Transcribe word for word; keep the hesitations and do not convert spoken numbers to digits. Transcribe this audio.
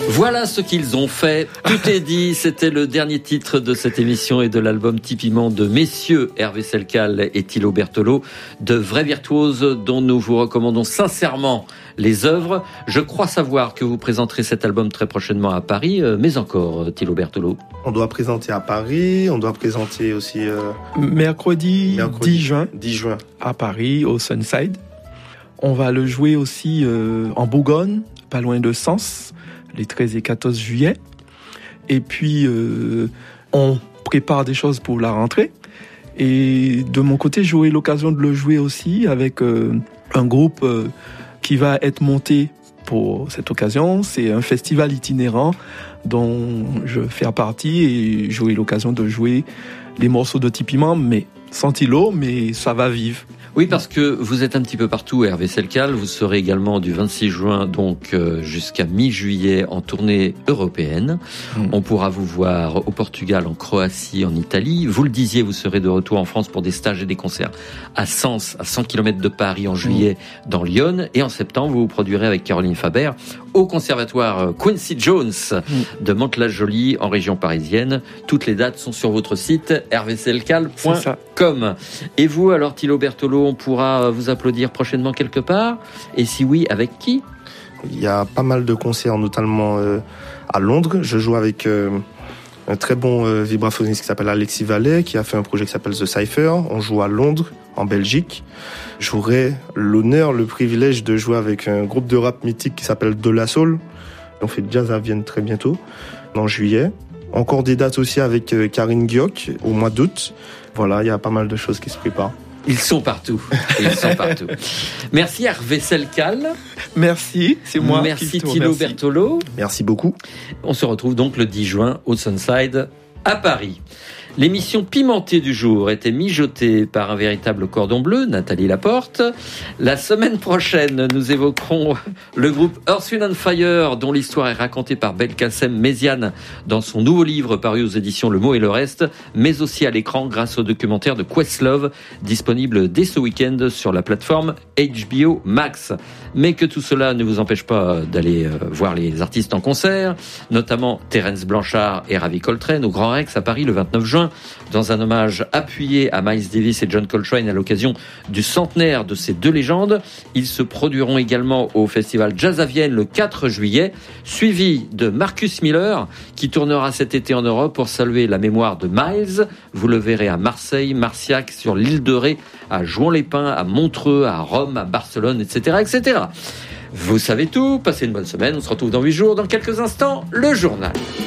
Voilà ce qu'ils ont fait. Tout est dit. C'était le dernier titre de cette émission et de l'album typiquement de messieurs Hervé Selcal et Thilo Berthelot, de vrais virtuoses dont nous vous recommandons sincèrement les œuvres. Je crois savoir que vous présenterez cet album très prochainement à Paris, mais encore, Thilo Berthelot. On doit présenter à Paris, on doit présenter aussi... Euh... Mercredi, Mercredi dix juin, dix juin à Paris, au Sunside. On va le jouer aussi euh, en Bourgogne, pas loin de Sens, les treize et quatorze juillet. Et puis, euh, on prépare des choses pour la rentrée. Et de mon côté, j'aurai l'occasion de le jouer aussi avec euh, un groupe euh, qui va être monté pour cette occasion. C'est un festival itinérant dont je fais partie et j'aurai l'occasion de jouer les morceaux de Tipiment, mais sans Thilo, mais ça va vivre. Oui, parce que vous êtes un petit peu partout, Hervé Selcal. Vous serez également du vingt-six juin donc euh, jusqu'à mi-juillet en tournée européenne. Mmh. On pourra vous voir au Portugal, en Croatie, en Italie. Vous le disiez, vous serez de retour en France pour des stages et des concerts à Sens, à cent kilomètres de Paris en juillet, mmh. dans Lyon. Et en septembre, vous vous produirez avec Caroline Faber au conservatoire Quincy Jones mmh. de Mantes-la-Jolie en région parisienne. Toutes les dates sont sur votre site hervé selcal point com. Et vous, alors, Thilo Berthelot, on pourra vous applaudir prochainement quelque part? Et si oui, avec qui? Il y a pas mal de concerts, notamment euh, à Londres. Je joue avec euh, un très bon euh, vibraphoniste qui s'appelle Alexis Vallet, qui a fait un projet qui s'appelle The Cypher. On joue à Londres, en Belgique. J'aurai l'honneur, le privilège de jouer avec un groupe de rap mythique qui s'appelle De La Soul. On fait Jazz à Vienne très bientôt, en juillet. Encore des dates aussi avec euh, Karine Guioc au mois d'août. Voilà, il y a pas mal de choses qui se préparent. Ils sont partout. Ils sont partout. Merci Hervé Selcal. Merci, c'est moi. Merci Thilo Berthelot. Merci beaucoup. On se retrouve donc le dix juin au Sunside à Paris. L'émission pimentée du jour était mijotée par un véritable cordon bleu, Nathalie Laporte. La semaine prochaine, nous évoquerons le groupe Earth, Wind and Fire, dont l'histoire est racontée par Belkacem Méziane dans son nouveau livre paru aux éditions Le Mot et le Reste, mais aussi à l'écran grâce au documentaire de Questlove, disponible dès ce week-end sur la plateforme H B O Max. Mais que tout cela ne vous empêche pas d'aller voir les artistes en concert, notamment Terence Blanchard et Ravi Coltrane au Grand Rex à Paris le vingt-neuf juin, dans un hommage appuyé à Miles Davis et John Coltrane à l'occasion du centenaire de ces deux légendes. Ils se produiront également au festival Jazz à Vienne le quatre juillet, suivi de Marcus Miller, qui tournera cet été en Europe pour saluer la mémoire de Miles. Vous le verrez à Marseille, Marciac, sur l'île de Ré, à Jouan-les-Pins, à Montreux, à Rome, à Barcelone, et cetera, et cetera. Vous savez tout, passez une bonne semaine, on se retrouve dans huit jours, dans quelques instants, le journal.